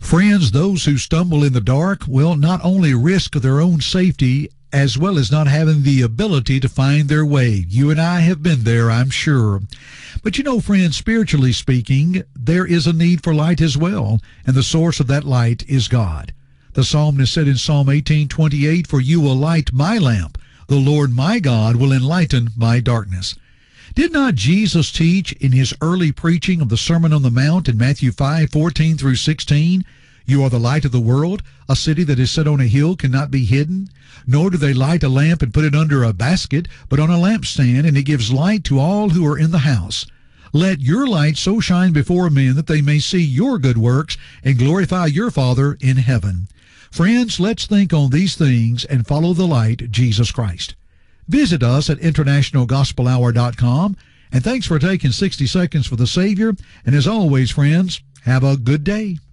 Friends, those who stumble in the dark will not only risk their own safety as well as not having the ability to find their way. You and I have been there, I'm sure. But you know, friends, spiritually speaking, there is a need for light as well, and the source of that light is God. The psalmist said in Psalm 18:28, "For you will light my lamp. The Lord my God will enlighten my darkness." Did not Jesus teach in his early preaching of the Sermon on the Mount in Matthew 5:14 through 16, "You are the light of the world. A city that is set on a hill cannot be hidden. Nor do they light a lamp and put it under a basket, but on a lampstand, and it gives light to all who are in the house. Let your light so shine before men that they may see your good works and glorify your Father in heaven." Friends, let's think on these things and follow the light, Jesus Christ. Visit us at internationalgospelhour.com, and thanks for taking 60 seconds for the Savior. And as always, friends, have a good day.